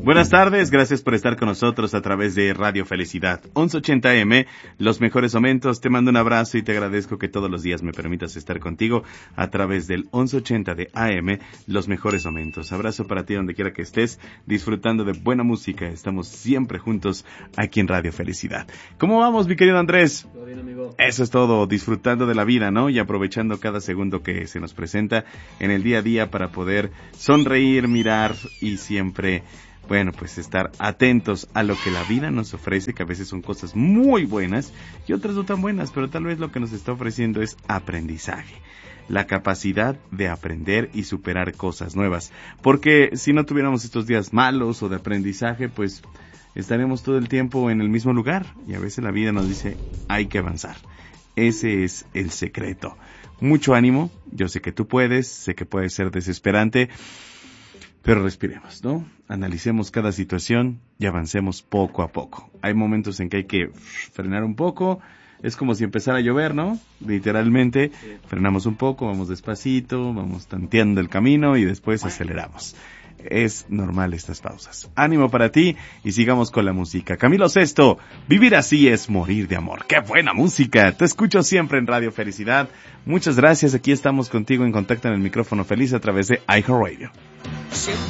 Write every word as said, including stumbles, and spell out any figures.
Buenas tardes, gracias por estar con nosotros a través de Radio Felicidad once ochenta A M, los mejores momentos. Te mando un abrazo y te agradezco que todos los días me permitas estar contigo a través del once ochenta de A M, los mejores momentos. Abrazo para ti donde quiera que estés, disfrutando de buena música. Estamos siempre juntos aquí en Radio Felicidad. ¿Cómo vamos, mi querido Andrés? Todo bien, amigo. Eso es todo, disfrutando de la vida, ¿no? Y aprovechando cada segundo que se nos presenta en el día a día para poder sonreír, mirar y siempre... Bueno, pues estar atentos a lo que la vida nos ofrece, que a veces son cosas muy buenas y otras no tan buenas, pero tal vez lo que nos está ofreciendo es aprendizaje, la capacidad de aprender y superar cosas nuevas. Porque si no tuviéramos estos días malos o de aprendizaje, pues estaremos todo el tiempo en el mismo lugar y a veces la vida nos dice, hay que avanzar. Ese es el secreto. Mucho ánimo, yo sé que tú puedes, sé que puede ser desesperante, pero respiremos, ¿no? Analicemos cada situación y avancemos poco a poco. Hay momentos en que hay que frenar un poco. Es como si empezara a llover, ¿no? Literalmente, sí. Frenamos un poco, vamos despacito, vamos tanteando el camino y después aceleramos. Es normal estas pausas. Ánimo para ti y sigamos con la música. Camilo Sesto, vivir así es morir de amor. ¡Qué buena música! Te escucho siempre en Radio Felicidad. Muchas gracias. Aquí estamos contigo en contacto en el micrófono feliz a través de iHeartRadio.